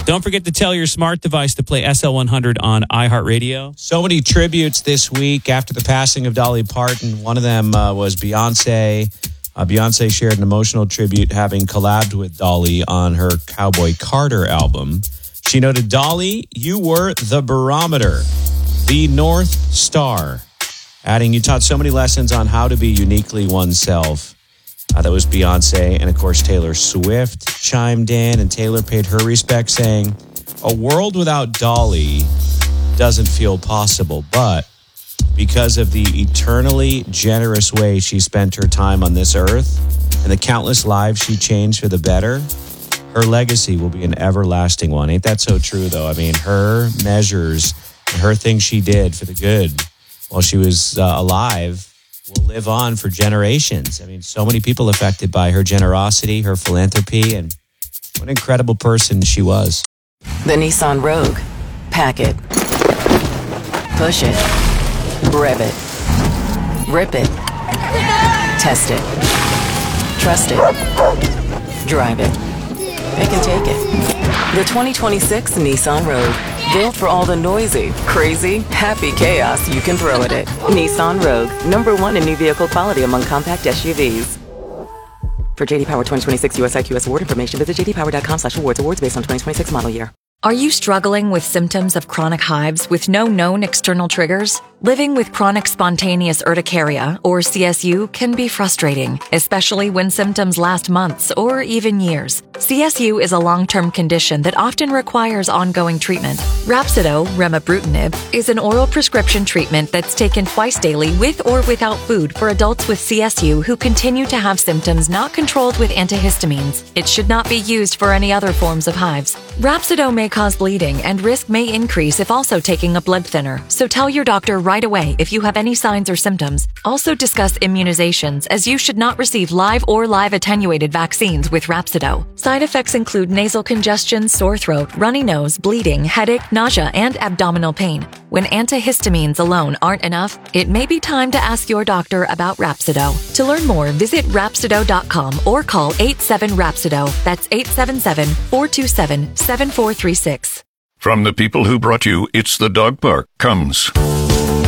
Don't forget to tell your smart device to play SL100 on iHeartRadio. So many tributes this week after the passing of Dolly Parton. One of them was Beyonce. Beyonce shared an emotional tribute having collabed with Dolly on her Cowboy Carter album. She noted, Dolly, you were the barometer, the North Star. Adding, you taught so many lessons on how to be uniquely oneself. That was Beyonce. And, of course, Taylor Swift chimed in, and Taylor paid her respect, saying, a world without Dolly doesn't feel possible, but because of the eternally generous way she spent her time on this earth and the countless lives she changed for the better, her legacy will be an everlasting one. Ain't that so true, though? I mean, her measures and her things she did for the good while she was alive will live on for generations. I mean, so many people affected by her generosity, her philanthropy, and what an incredible person she was. The Nissan Rogue. Pack it. Push it. Rev it. Rip it. Test it. Trust it. Drive it. Pick and take it. The 2026 Nissan Rogue. Built for all the noisy, crazy, happy chaos you can throw at it. Nissan Rogue, #1 in new vehicle quality among compact SUVs. For JD Power 2026 US IQS award information, visit jdpower.com/awards. Awards based on 2026 model year. Are you struggling with symptoms of chronic hives with no known external triggers? Living with chronic spontaneous urticaria, or CSU, can be frustrating, especially when symptoms last months or even years. CSU is a long-term condition that often requires ongoing treatment. Rhapsido, remibrutinib, is an oral prescription treatment that's taken twice daily with or without food for adults with CSU who continue to have symptoms not controlled with antihistamines. It should not be used for any other forms of hives. Rhapsido may cause bleeding, and risk may increase if also taking a blood thinner, so tell your doctor right away if you have any signs or symptoms. Also discuss immunizations, as you should not receive live or live attenuated vaccines with Rhapsido. Side effects include nasal congestion, sore throat, runny nose, bleeding, headache, nausea, and abdominal pain. When antihistamines alone aren't enough, it may be time to ask your doctor about Rhapsido. To learn more, visit Rhapsido.com or call 87-RHAPSIDO. That's 877-427-7436. From the people who brought you It's the Dog Park comes